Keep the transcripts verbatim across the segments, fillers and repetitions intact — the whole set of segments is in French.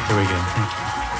Here we go. Thank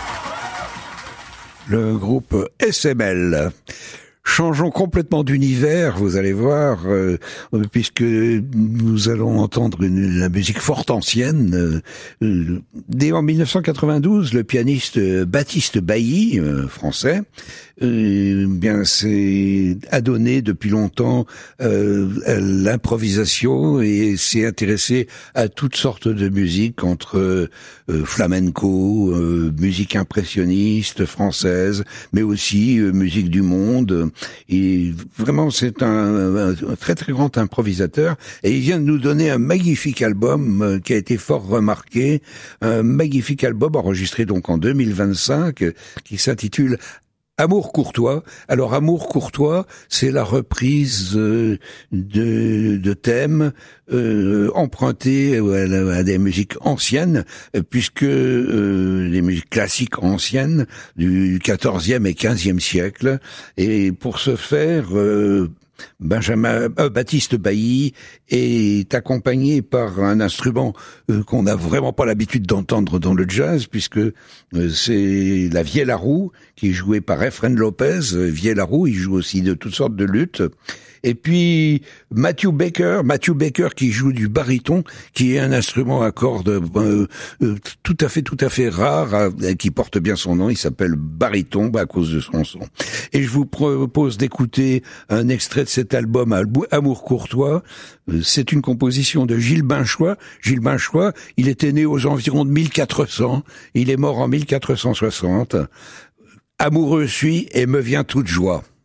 you. Le groupe S M L. Changeons complètement d'univers, vous allez voir, euh, puisque nous allons entendre une, la musique forte ancienne. Euh, dès en mille neuf cent quatre-vingt-douze, le pianiste Baptiste Bailly, euh, français, euh, bien s'est adonné depuis longtemps euh, à l'improvisation et s'est intéressé à toutes sortes de musiques, entre euh, flamenco, euh, musique impressionniste française, mais aussi euh, musique du monde. Et vraiment, c'est un, un très très grand improvisateur. Et il vient de nous donner un magnifique album euh, qui a été fort remarqué, un magnifique album enregistré donc en deux mille vingt-cinq, euh, qui s'intitule Amour courtois. Alors Amour courtois, c'est la reprise euh, de, de thèmes euh, empruntés à, à des musiques anciennes, puisque euh, les musiques classiques anciennes du quatorzième et quinzième siècle. Et pour ce faire, euh, Benjamin euh, Baptiste Bailly est accompagné par un instrument euh, qu'on n'a vraiment pas l'habitude d'entendre dans le jazz, puisque euh, c'est la vielle à roue qui est jouée par Efren Lopez. Vielle à roue, il joue aussi de toutes sortes de luttes. Et puis Matthew Baker, Matthew Baker qui joue du baryton, qui est un instrument à cordes euh, euh, tout à fait, tout à fait rare, euh, qui porte bien son nom. Il s'appelle baryton bah, à cause de son son. Et je vous propose d'écouter un extrait de cet album Amour courtois. C'est une composition de Gilles Binchois. Gilles Binchois, il était né aux environs de mille quatre cents. Il est mort en mille quatre cent soixante. Amoureux suis et me vient toute joie.